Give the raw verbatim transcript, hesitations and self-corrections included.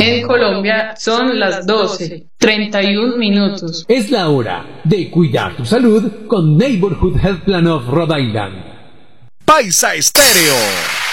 En Colombia son las doce, treinta y un minutos. Es la hora de cuidar tu salud con Neighborhood Health Plan of Rhode Island. Paisa Estéreo.